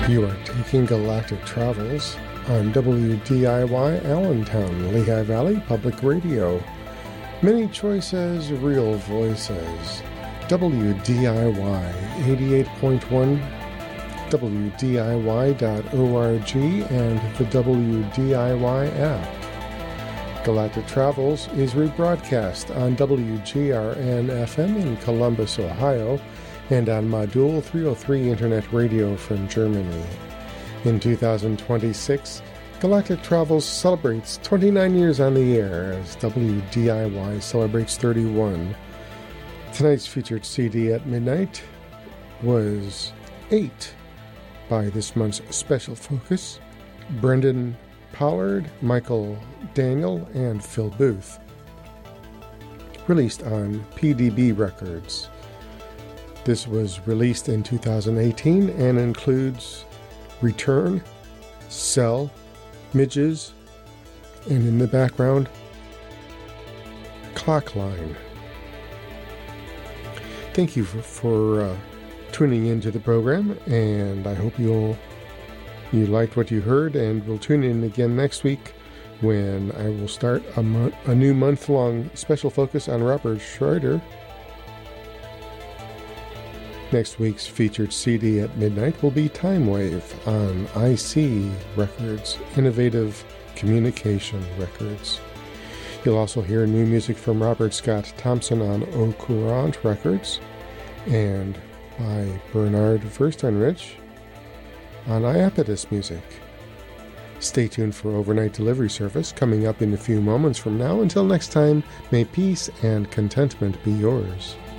You are taking Galactic Travels on WDIY Allentown, Lehigh Valley Public Radio. Many choices, real voices. WDIY 88.1, WDIY.org, and the WDIY app. Galactic Travels is rebroadcast on WGRN-FM in Columbus, Ohio, and on Modul 303 Internet Radio from Germany. In 2026, Galactic Travels celebrates 29 years on the air as WDIY celebrates 31. Tonight's featured CD at midnight was 8 by this month's Special Focus, Brendan Pollard, Michael Daniel, and Phil Booth. Released on PDB Records. This was released in 2018 and includes Return, Cell, Midges, and in the background, Clockline. Thank you for tuning into the program, and I hope you liked what you heard, and we'll tune in again next week when I will start a new month-long special focus on Robert Schroeder. Next week's featured CD at midnight will be Time Wave on IC Records, Innovative Communication Records. You'll also hear new music from Robert Scott Thompson on Au Courant Records and by Bernard Versteinrich on Iapetus Music. Stay tuned for overnight delivery service coming up in a few moments from now. Until next time, may peace and contentment be yours.